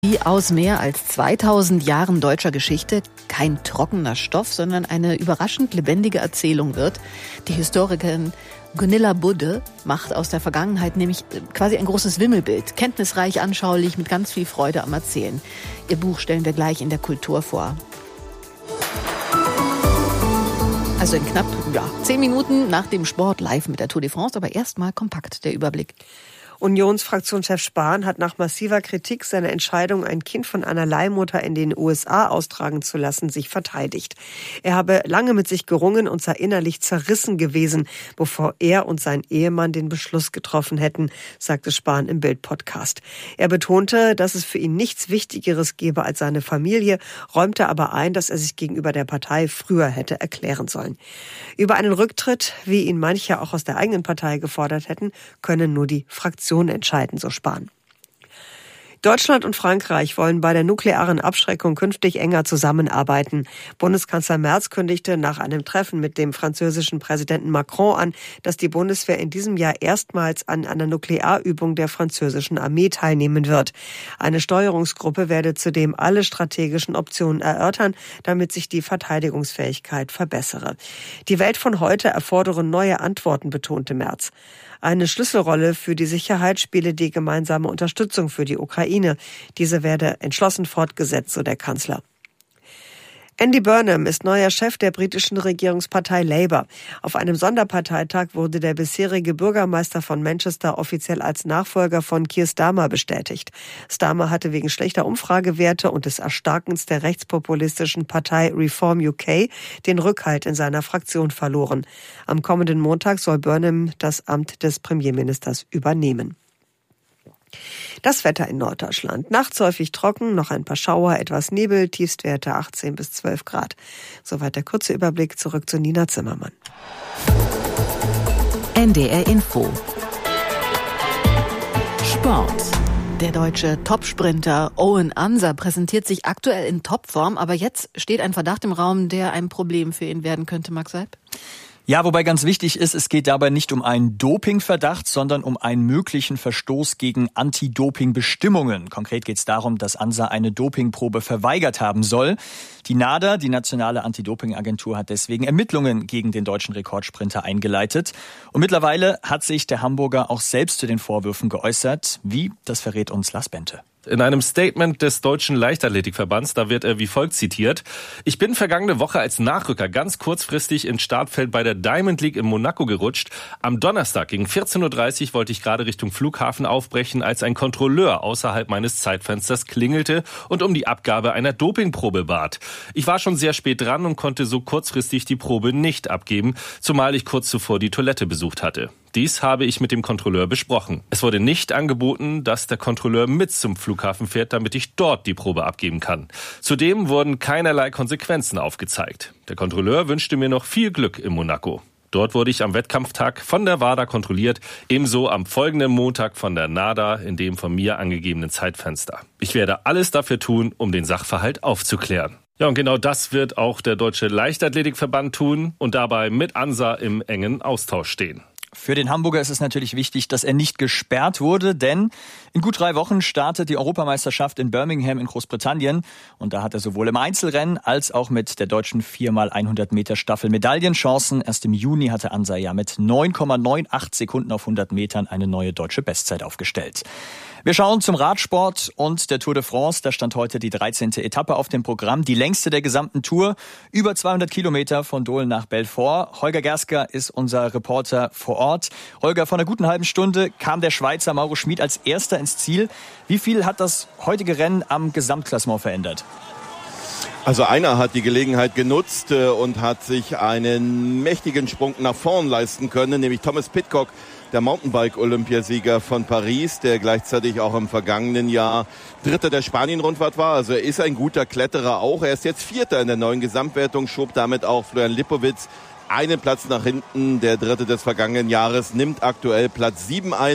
Wie aus mehr als 2000 Jahren deutscher Geschichte kein trockener Stoff, sondern eine überraschend lebendige Erzählung wird. Die Historikerin Gunilla Budde macht aus der Vergangenheit nämlich quasi ein großes Wimmelbild. Kenntnisreich, anschaulich, mit ganz viel Freude am Erzählen. Ihr Buch stellen wir gleich in der Kultur vor. Also in knapp 10 Minuten nach dem Sport live mit der Tour de France, aber erstmal kompakt der Überblick. Unionsfraktionschef Spahn hat nach massiver Kritik seine Entscheidung, ein Kind von einer Leihmutter in den USA austragen zu lassen, sich verteidigt. Er habe lange mit sich gerungen und sei innerlich zerrissen gewesen, bevor er und sein Ehemann den Beschluss getroffen hätten, sagte Spahn im Bild-Podcast. Er betonte, dass es für ihn nichts Wichtigeres gebe als seine Familie, räumte aber ein, dass er sich gegenüber der Partei früher hätte erklären sollen. Über einen Rücktritt, wie ihn manche auch aus der eigenen Partei gefordert hätten, können nur die Fraktionen entscheiden, so Spahn. Deutschland und Frankreich wollen bei der nuklearen Abschreckung künftig enger zusammenarbeiten. Bundeskanzler Merz kündigte nach einem Treffen mit dem französischen Präsidenten Macron an, dass die Bundeswehr in diesem Jahr erstmals an einer Nuklearübung der französischen Armee teilnehmen wird. Eine Steuerungsgruppe werde zudem alle strategischen Optionen erörtern, damit sich die Verteidigungsfähigkeit verbessere. Die Welt von heute erfordere neue Antworten, betonte Merz. Eine Schlüsselrolle für die Sicherheit spiele die gemeinsame Unterstützung für die Ukraine. Diese werde entschlossen fortgesetzt, so der Kanzler. Andy Burnham ist neuer Chef der britischen Regierungspartei Labour. Auf einem Sonderparteitag wurde der bisherige Bürgermeister von Manchester offiziell als Nachfolger von Keir Starmer bestätigt. Starmer hatte wegen schlechter Umfragewerte und des Erstarkens der rechtspopulistischen Partei Reform UK den Rückhalt in seiner Fraktion verloren. Am kommenden Montag soll Burnham das Amt des Premierministers übernehmen. Das Wetter in Norddeutschland. Nachts häufig trocken, noch ein paar Schauer, etwas Nebel, Tiefstwerte 18 bis 12 Grad. Soweit der kurze Überblick. Zurück zu Nina Zimmermann. NDR Info. Sport. Der deutsche Topsprinter Owen Ansa präsentiert sich aktuell in Topform, aber jetzt steht ein Verdacht im Raum, der ein Problem für ihn werden könnte, Max Seib. Ja, wobei ganz wichtig ist, es geht dabei nicht um einen Dopingverdacht, sondern um einen möglichen Verstoß gegen Anti-Doping-Bestimmungen. Konkret geht es darum, dass Ansa eine Dopingprobe verweigert haben soll. Die NADA, die nationale Anti-Doping-Agentur, hat deswegen Ermittlungen gegen den deutschen Rekordsprinter eingeleitet. Und mittlerweile hat sich der Hamburger auch selbst zu den Vorwürfen geäußert. Wie? Das verrät uns Lars Bente. In einem Statement des Deutschen Leichtathletikverbands, da wird er wie folgt zitiert: Ich bin vergangene Woche als Nachrücker ganz kurzfristig ins Startfeld bei der Diamond League in Monaco gerutscht. Am Donnerstag gegen 14.30 Uhr wollte ich gerade Richtung Flughafen aufbrechen, als ein Kontrolleur außerhalb meines Zeitfensters klingelte und um die Abgabe einer Dopingprobe bat. Ich war schon sehr spät dran und konnte so kurzfristig die Probe nicht abgeben, zumal ich kurz zuvor die Toilette besucht hatte. Dies habe ich mit dem Kontrolleur besprochen. Es wurde nicht angeboten, dass der Kontrolleur mit zum Flughafen fährt, damit ich dort die Probe abgeben kann. Zudem wurden keinerlei Konsequenzen aufgezeigt. Der Kontrolleur wünschte mir noch viel Glück in Monaco. Dort wurde ich am Wettkampftag von der WADA kontrolliert, ebenso am folgenden Montag von der NADA in dem von mir angegebenen Zeitfenster. Ich werde alles dafür tun, um den Sachverhalt aufzuklären. Ja, und genau das wird auch der Deutsche Leichtathletikverband tun und dabei mit Ansa im engen Austausch stehen. Für den Hamburger ist es natürlich wichtig, dass er nicht gesperrt wurde, denn in gut 3 Wochen startet die Europameisterschaft in Birmingham in Großbritannien. Und da hat er sowohl im Einzelrennen als auch mit der deutschen 4x100 Meter Staffel Medaillenchancen. Erst im Juni hatte Ansa ja mit 9,98 Sekunden auf 100 Metern eine neue deutsche Bestzeit aufgestellt. Wir schauen zum Radsport und der Tour de France. Da stand heute die 13. Etappe auf dem Programm, die längste der gesamten Tour. Über 200 Kilometer von Dole nach Belfort. Holger Gersker ist unser Reporter vor Ort. Holger, vor einer guten halben Stunde kam der Schweizer Mauro Schmid als Erster ins Ziel. Wie viel hat das heutige Rennen am Gesamtklassement verändert? Also einer hat die Gelegenheit genutzt und hat sich einen mächtigen Sprung nach vorn leisten können, nämlich Thomas Pidcock, der Mountainbike-Olympiasieger von Paris, der gleichzeitig auch im vergangenen Jahr Dritter der Spanien-Rundfahrt war. Also er ist ein guter Kletterer auch. Er ist jetzt Vierter in der neuen Gesamtwertung, schob damit auch Florian Lipowitz einen Platz nach hinten. Der Dritte des vergangenen Jahres nimmt aktuell Platz 7 ein.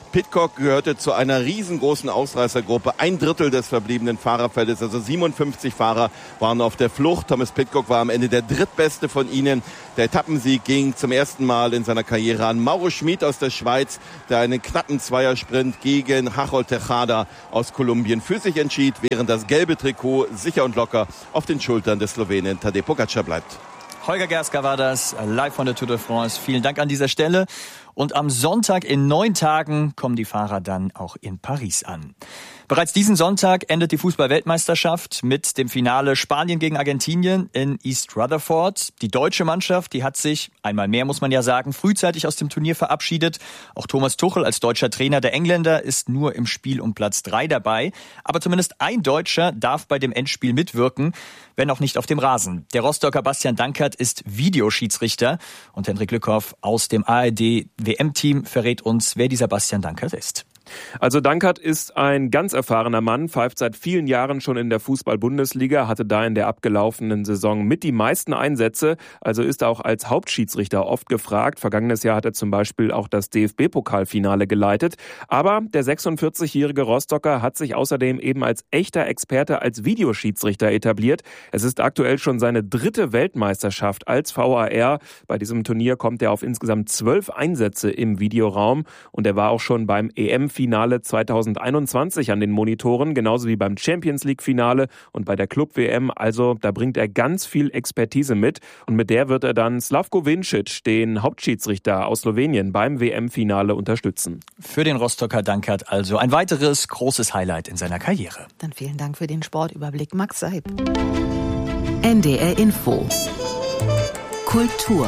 Pidcock gehörte zu einer riesengroßen Ausreißergruppe. 1/3 des verbliebenen Fahrerfeldes, also 57 Fahrer, waren auf der Flucht. Thomas Pidcock war am Ende der drittbeste von ihnen. Der Etappensieg ging zum ersten Mal in seiner Karriere an Mauro Schmid aus der Schweiz, der einen knappen Zweiersprint gegen Harold Tejada aus Kolumbien für sich entschied, während das gelbe Trikot sicher und locker auf den Schultern des Slowenen Tadej Pogačar bleibt. Holger Gerska war das, live von der Tour de France. Vielen Dank an dieser Stelle. Und am Sonntag in 9 Tagen kommen die Fahrer dann auch in Paris an. Bereits diesen Sonntag endet die Fußball-Weltmeisterschaft mit dem Finale Spanien gegen Argentinien in East Rutherford. Die deutsche Mannschaft, die hat sich, einmal mehr muss man ja sagen, frühzeitig aus dem Turnier verabschiedet. Auch Thomas Tuchel als deutscher Trainer der Engländer ist nur im Spiel um Platz 3 dabei. Aber zumindest ein Deutscher darf bei dem Endspiel mitwirken, wenn auch nicht auf dem Rasen. Der Rostocker Bastian Dankert ist Videoschiedsrichter und Hendrik Lückhoff aus dem ARD-WM-Team verrät uns, wer dieser Bastian Dankert ist. Also Dankert ist ein ganz erfahrener Mann, pfeift seit vielen Jahren schon in der Fußball-Bundesliga, hatte da in der abgelaufenen Saison mit die meisten Einsätze, also ist er auch als Hauptschiedsrichter oft gefragt. Vergangenes Jahr hat er zum Beispiel auch das DFB-Pokalfinale geleitet. Aber der 46-jährige Rostocker hat sich außerdem eben als echter Experte als Videoschiedsrichter etabliert. Es ist aktuell schon seine 3. Weltmeisterschaft als VAR. Bei diesem Turnier kommt er auf insgesamt 12 Einsätze im Videoraum und er war auch schon beim EM-Finale 2021 an den Monitoren, genauso wie beim Champions-League-Finale und bei der Club-WM. Also da bringt er ganz viel Expertise mit und mit der wird er dann Slavko Vincic, den Hauptschiedsrichter aus Slowenien, beim WM-Finale unterstützen. Für den Rostocker Dankert also ein weiteres großes Highlight in seiner Karriere. Dann vielen Dank für den Sportüberblick, Max Seib. NDR Info. Kultur.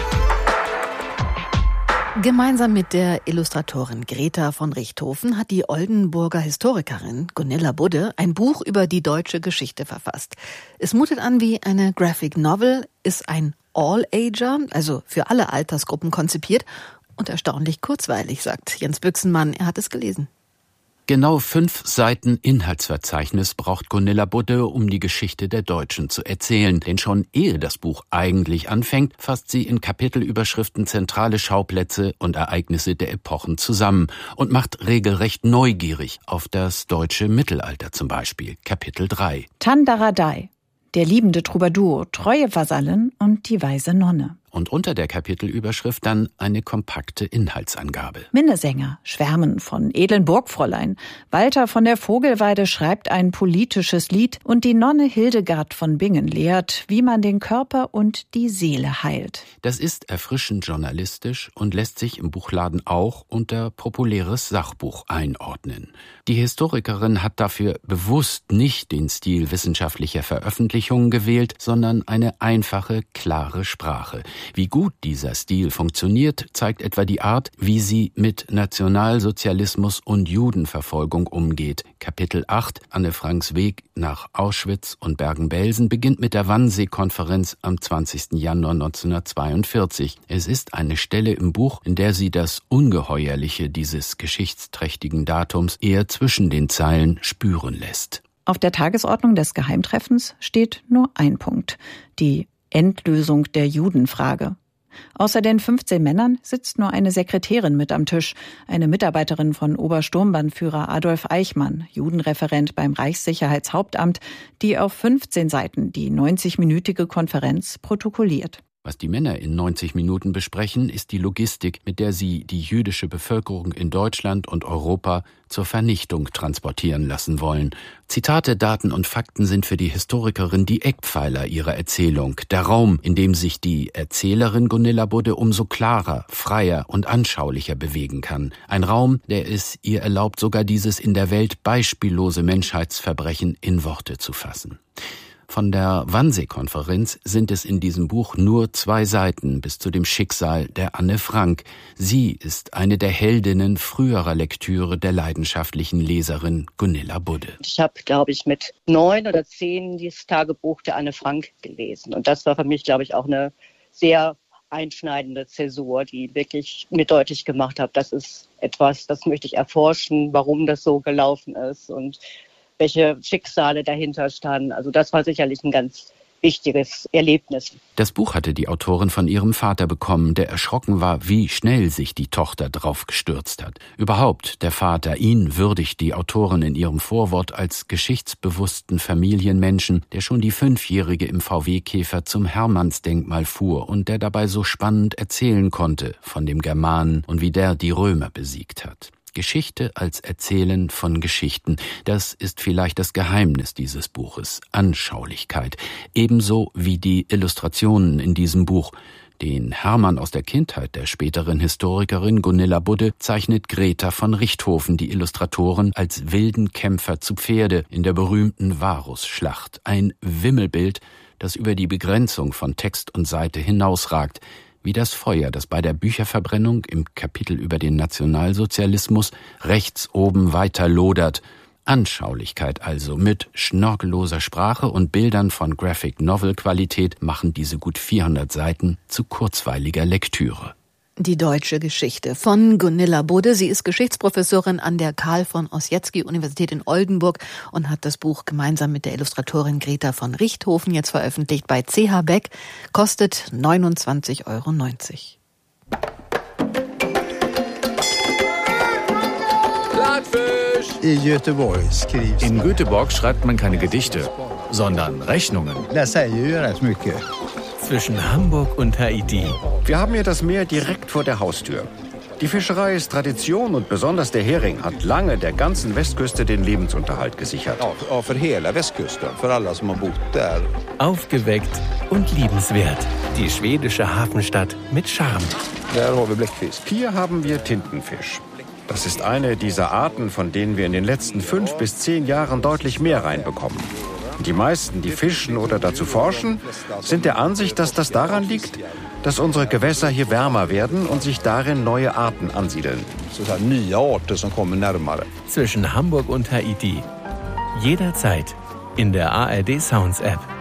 Gemeinsam mit der Illustratorin Greta von Richthofen hat die Oldenburger Historikerin Gunilla Budde ein Buch über die deutsche Geschichte verfasst. Es mutet an wie eine Graphic Novel, ist ein All-Ager, also für alle Altersgruppen konzipiert und erstaunlich kurzweilig, sagt Jens Büchsenmann. Er hat es gelesen. Genau 5 Seiten Inhaltsverzeichnis braucht Gunilla Budde, um die Geschichte der Deutschen zu erzählen. Denn schon ehe das Buch eigentlich anfängt, fasst sie in Kapitelüberschriften zentrale Schauplätze und Ereignisse der Epochen zusammen und macht regelrecht neugierig auf das deutsche Mittelalter zum Beispiel. Kapitel 3. Tandaradai, der liebende Troubadour, treue Vasallen und die weise Nonne. Und unter der Kapitelüberschrift dann eine kompakte Inhaltsangabe. Minnesänger schwärmen von edlen Burgfräulein. Walter von der Vogelweide schreibt ein politisches Lied und die Nonne Hildegard von Bingen lehrt, wie man den Körper und die Seele heilt. Das ist erfrischend journalistisch und lässt sich im Buchladen auch unter populäres Sachbuch einordnen. Die Historikerin hat dafür bewusst nicht den Stil wissenschaftlicher Veröffentlichungen gewählt, sondern eine einfache, klare Sprache. Wie gut dieser Stil funktioniert, zeigt etwa die Art, wie sie mit Nationalsozialismus und Judenverfolgung umgeht. Kapitel 8, Anne Franks Weg nach Auschwitz und Bergen-Belsen, beginnt mit der Wannsee-Konferenz am 20. Januar 1942. Es ist eine Stelle im Buch, in der sie das Ungeheuerliche dieses geschichtsträchtigen Datums eher zwischen den Zeilen spüren lässt. Auf der Tagesordnung des Geheimtreffens steht nur ein Punkt: die Endlösung der Judenfrage. Außer den 15 Männern sitzt nur eine Sekretärin mit am Tisch, eine Mitarbeiterin von Obersturmbannführer Adolf Eichmann, Judenreferent beim Reichssicherheitshauptamt, die auf 15 Seiten die 90-minütige Konferenz protokolliert. Was die Männer in 90 Minuten besprechen, ist die Logistik, mit der sie die jüdische Bevölkerung in Deutschland und Europa zur Vernichtung transportieren lassen wollen. Zitate, Daten und Fakten sind für die Historikerin die Eckpfeiler ihrer Erzählung, der Raum, in dem sich die Erzählerin Gunilla Budde umso klarer, freier und anschaulicher bewegen kann. Ein Raum, der es ihr erlaubt, sogar dieses in der Welt beispiellose Menschheitsverbrechen in Worte zu fassen. Von der Wannsee-Konferenz sind es in diesem Buch nur 2 Seiten bis zu dem Schicksal der Anne Frank. Sie ist eine der Heldinnen früherer Lektüre der leidenschaftlichen Leserin Gunilla Budde. Ich habe, glaube ich, mit 9 oder 10 dieses Tagebuch der Anne Frank gelesen. Und das war für mich, glaube ich, auch eine sehr einschneidende Zäsur, die wirklich mir deutlich gemacht hat, das ist etwas, das möchte ich erforschen, warum das so gelaufen ist und welche Schicksale dahinter standen. Also das war sicherlich ein ganz wichtiges Erlebnis. Das Buch hatte die Autorin von ihrem Vater bekommen, der erschrocken war, wie schnell sich die Tochter drauf gestürzt hat. Überhaupt, der Vater, ihn würdigt die Autorin in ihrem Vorwort als geschichtsbewussten Familienmenschen, der schon die 5-Jährige im VW-Käfer zum Hermannsdenkmal fuhr und der dabei so spannend erzählen konnte von dem Germanen und wie der die Römer besiegt hat. Geschichte als Erzählen von Geschichten, das ist vielleicht das Geheimnis dieses Buches, Anschaulichkeit, ebenso wie die Illustrationen in diesem Buch. Den Hermann aus der Kindheit der späteren Historikerin Gunilla Budde zeichnet Greta von Richthofen, die Illustratoren, als wilden Kämpfer zu Pferde in der berühmten Varusschlacht. Ein Wimmelbild, das über die Begrenzung von Text und Seite hinausragt, wie das Feuer, das bei der Bücherverbrennung im Kapitel über den Nationalsozialismus rechts oben weiter lodert. Anschaulichkeit also mit schnorkelloser Sprache und Bildern von Graphic-Novel-Qualität machen diese gut 400 Seiten zu kurzweiliger Lektüre. Die deutsche Geschichte von Gunilla Budde. Sie ist Geschichtsprofessorin an der Karl von Ossietzky Universität in Oldenburg und hat das Buch gemeinsam mit der Illustratorin Greta von Richthofen jetzt veröffentlicht bei CH Beck. Kostet 29,90 €. In Göteborg schreibt man keine Gedichte, sondern Rechnungen. Zwischen Hamburg und Haiti. Wir haben hier das Meer direkt vor der Haustür. Die Fischerei ist Tradition und besonders der Hering hat lange der ganzen Westküste den Lebensunterhalt gesichert. Aufgeweckt und liebenswert. Die schwedische Hafenstadt mit Charme. Hier haben wir Tintenfisch. Das ist eine dieser Arten, von denen wir in den letzten 5 bis 10 Jahren deutlich mehr reinbekommen. Die meisten, die fischen oder dazu forschen, sind der Ansicht, dass das daran liegt, dass unsere Gewässer hier wärmer werden und sich darin neue Arten ansiedeln. Zwischen Hamburg und Haiti. Jederzeit in der ARD Sounds App.